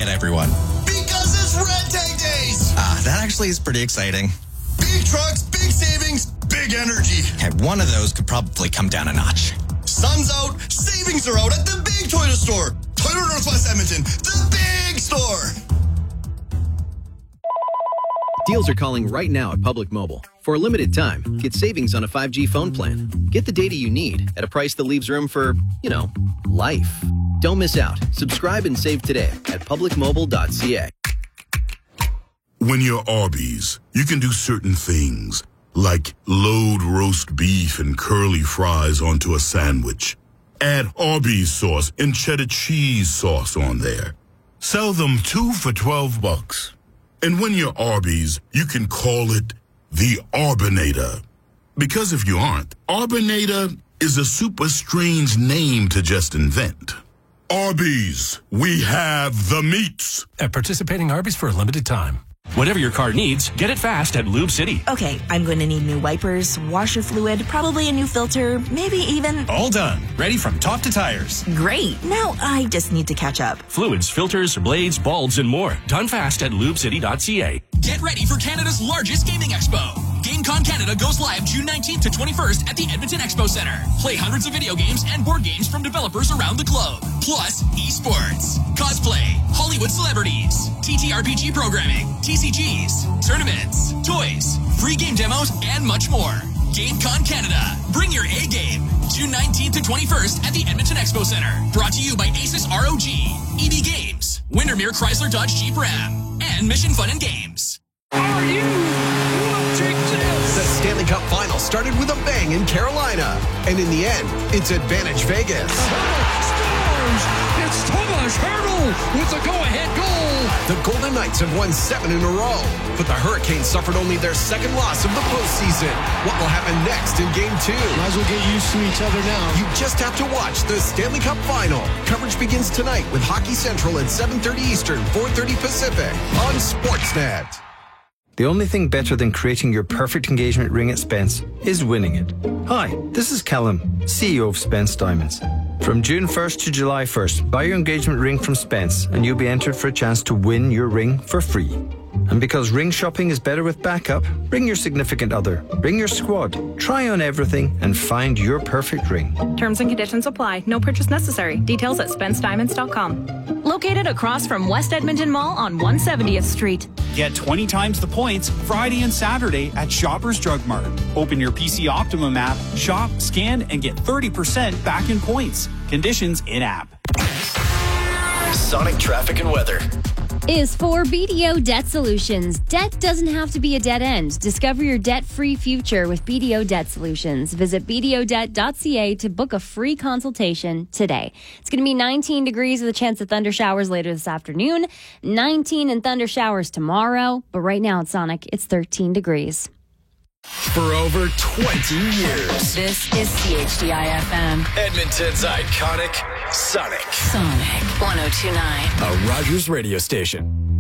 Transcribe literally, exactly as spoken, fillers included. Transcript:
it, everyone? Because it's Red Tank Days! Ah, that actually is pretty exciting. Big trucks, big savings, big energy. And one of those could probably come down a notch. Sun's out, savings are out at the big Toyota store. Toyota Northwest Edmonton, the big store. Deals are calling right now at Public Mobile. For a limited time, get savings on a five G phone plan. Get the data you need at a price that leaves room for, you know, life. Don't miss out. Subscribe and save today at public mobile dot c a. When you're Arby's, you can do certain things, like load roast beef and curly fries onto a sandwich. Add Arby's sauce and cheddar cheese sauce on there. Sell them two for twelve bucks. And when you're Arby's, you can call it the Arbinator. Because if you aren't, Arbinator is a super strange name to just invent. Arby's, we have the meats. At participating Arby's for a limited time. Whatever your car needs, get it fast at Lube City. Okay, I'm going to need new wipers, washer fluid, probably a new filter, maybe even... All done. Ready from top to tires. Great. Now I just need to catch up. Fluids, filters, blades, bulbs, and more. Done fast at lube city dot c a. Get ready for Canada's largest gaming expo. GameCon Canada goes live June nineteenth to twenty-first at the Edmonton Expo Center. Play hundreds of video games and board games from developers around the globe. Plus, esports, cosplay, Hollywood celebrities, T T R P G programming, T C Gs, tournaments, toys, free game demos, and much more. GameCon Canada. Bring your A game. June nineteenth to twenty-first at the Edmonton Expo Center. Brought to you by Asus R O G, E B Games, Windermere Chrysler Dodge Jeep Ram, and Mission Fun and Games. Are you watching this? The Stanley Cup Final started with a bang in Carolina. And in the end, it's Advantage Vegas. Scores! It's Tomas Hertl with the go-ahead goal. The Golden Knights have won seven in a row, but the Hurricanes suffered only their second loss of the postseason. What will happen next in Game two? Might as well get used to each other now. You just have to watch the Stanley Cup Final. Coverage begins tonight with Hockey Central at seven thirty Eastern, four thirty Pacific on Sportsnet. The only thing better than creating your perfect engagement ring at Spence is winning it. Hi, this is Callum, C E O of Spence Diamonds. From June first to July first, buy your engagement ring from Spence and you'll be entered for a chance to win your ring for free. And because ring shopping is better with backup, bring your significant other, bring your squad, try on everything and find your perfect ring. Terms and conditions apply. No purchase necessary. Details at spence diamonds dot com. Located across from West Edmonton Mall on one hundred seventieth Street. Get twenty times the points Friday and Saturday at Shoppers Drug Mart. Open your P C Optimum app, shop, scan, and get thirty percent back in points. Conditions in-app. Sonic traffic and weather is for B D O Debt Solutions. Debt doesn't have to be a dead end. Discover your debt-free future with B D O Debt Solutions. Visit b d o debt dot c a to book a free consultation today. It's going to be nineteen degrees with a chance of thunder showers later this afternoon, nineteen and thunder showers tomorrow, but right now at Sonic, it's thirteen degrees. For over twenty years, this is C H D I F M. Edmonton's iconic Sonic. Sonic one oh two point nine. A Rogers radio station.